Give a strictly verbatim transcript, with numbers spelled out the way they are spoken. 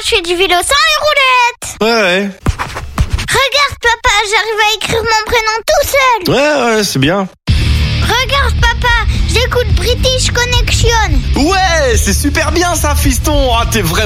je fais du vélo sans les roulettes. Ouais, ouais. Regarde papa, j'arrive à écrire mon prénom tout seul. Ouais, ouais, c'est bien. Regarde papa, j'écoute British Connection. Ouais, c'est super bien ça, fiston. Ah, t'es vraiment